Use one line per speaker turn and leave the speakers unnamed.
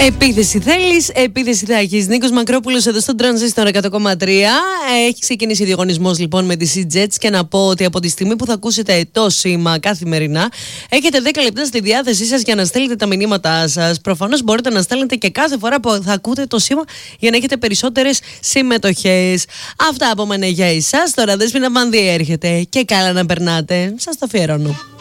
Επίθεση θέλεις, επίθεση θα έχεις. Νίκος Μακρόπουλος εδώ στο Transistor 100,3. Έχει ξεκινήσει διαγωνισμός λοιπόν με τις E-Jets και να πω ότι από τη στιγμή που θα ακούσετε το σήμα καθημερινά, έχετε 10 λεπτά στη διάθεσή σας για να στέλνετε τα μηνύματά σας. Προφανώς μπορείτε να στέλνετε και κάθε φορά που θα ακούτε το σήμα για να έχετε περισσότερες συμμετοχές. Αυτά από μένα για εσάς. Τώρα Δέσποινα Βανδύ έρχεται και καλά να περνάτε. Σας το αφιερώνω.